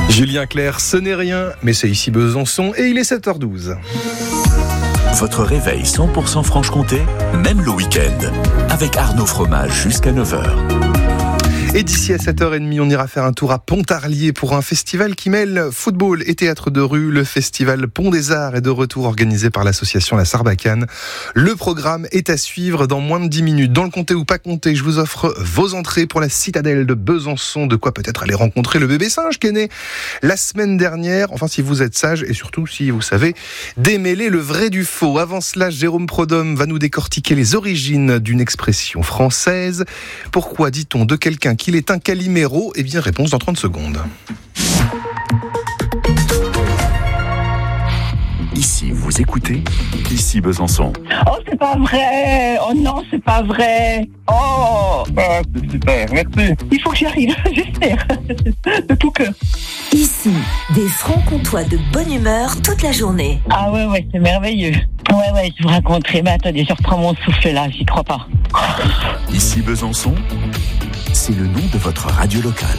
Julien Clerc, ce n'est rien, mais c'est ici Besançon et il est 7h12. Votre réveil 100% Franche-Comté, même le week-end, avec Arnaud Fromage jusqu'à 9h. Et d'ici à 7h30, on ira faire un tour à Pontarlier pour un festival qui mêle football et théâtre de rue. Le festival Pont des Arts est de retour organisé par l'association La Sarbacane. Le programme est à suivre dans moins de 10 minutes. Dans le comté ou pas comté, je vous offre vos entrées pour la citadelle de Besançon. De quoi peut-être aller rencontrer le bébé singe qui est né la semaine dernière. Enfin, si vous êtes sage et surtout si vous savez démêler le vrai du faux. Avant cela, Jérôme Prodhomme va nous décortiquer les origines d'une expression française. Pourquoi dit-on de quelqu'un qu'il est un Calimero? Eh bien, réponse dans 30 secondes. Ici, vous écoutez, ici Besançon. Oh, c'est pas vrai! Oh non, c'est pas vrai! Oh! Ah, c'est super, merci. Il faut que j'y arrive, j'espère. De tout cœur. Ici, des Francs-Comtois de bonne humeur toute la journée. Ah ouais, c'est merveilleux. Ouais, je vous raconterai. Mais attendez, je reprends mon souffle là, j'y crois pas. Ici Besançon, c'est le nom de votre radio locale.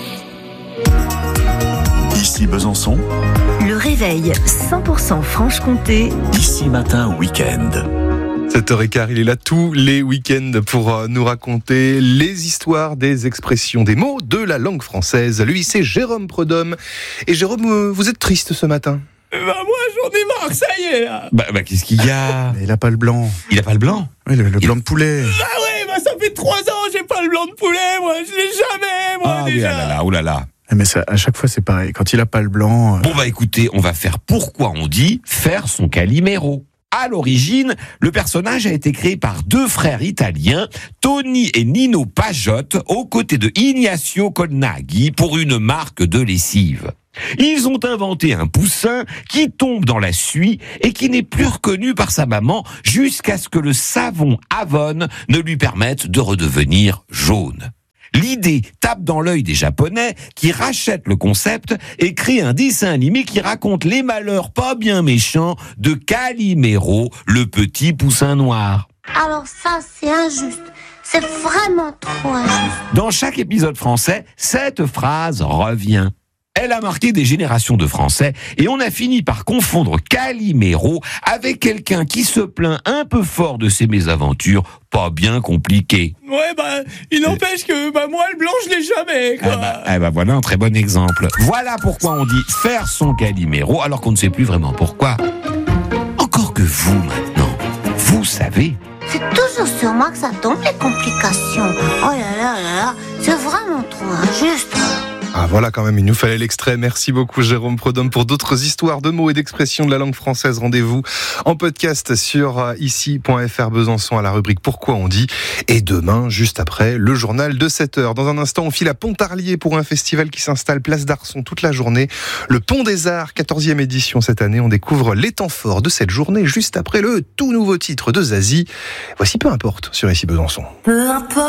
Ici Besançon, Le réveil 100% Franche-Comté. ici matin week-end. 7h15, il est là tous les week-ends pour nous raconter les histoires, des expressions, des mots de la langue française. Lui, c'est Jérôme Prodhomme. Et Jérôme, vous êtes triste ce matin? Moi j'en ai marre, ça y est là. Bah qu'est-ce qu'il y a? Il a pas le blanc. Il a pas le blanc? Oui, le blanc de poulet. Ah ouais, ça fait 3 ans, j'ai pas le blanc de poulet, moi, je l'ai jamais, moi, Ah oui, déjà. ah là là, oh là là. Mais ça, à chaque fois, c'est pareil. Quand il a pas le blanc... Bon bah écoutez, on va faire pourquoi on dit faire son Calimero. À l'origine, le personnage a été créé par 2 frères italiens, Tony et Nino Pajotte, aux côtés de Ignacio Colnaghi pour une marque de lessive. Ils ont inventé un poussin qui tombe dans la suie et qui n'est plus reconnu par sa maman jusqu'à ce que le savon Avon ne lui permette de redevenir jaune. L'idée tape dans l'œil des Japonais qui rachètent le concept et créent un dessin animé qui raconte les malheurs pas bien méchants de Calimero, le petit poussin noir. Alors ça, c'est injuste. C'est vraiment trop injuste. Dans chaque épisode français, cette phrase revient. Elle a marqué des générations de Français et on a fini par confondre Calimero avec quelqu'un qui se plaint un peu fort de ses mésaventures pas bien compliquées. Ouais, il n'empêche que, moi, le blanc, je l'ai jamais, quoi. Voilà un très bon exemple. Voilà pourquoi on dit faire son Calimero alors qu'on ne sait plus vraiment pourquoi. Encore que vous, maintenant, vous savez. C'est toujours sur moi que ça tombe, les complications. Oh là, c'est vraiment trop injuste. Ah voilà, quand même, il nous fallait l'extrait. Merci beaucoup Jérôme Prodhomme pour d'autres histoires de mots et d'expressions de la langue française. Rendez-vous en podcast sur ici.fr Besançon à la rubrique Pourquoi on dit. Et demain, juste après, le journal de 7h. Dans un instant, on file à Pontarlier pour un festival qui s'installe place d'Arçon toute la journée. Le Pont des Arts, 14e édition cette année. On découvre les temps forts de cette journée juste après le tout nouveau titre de Zazie. Voici Peu importe sur ici Besançon. Peu importe.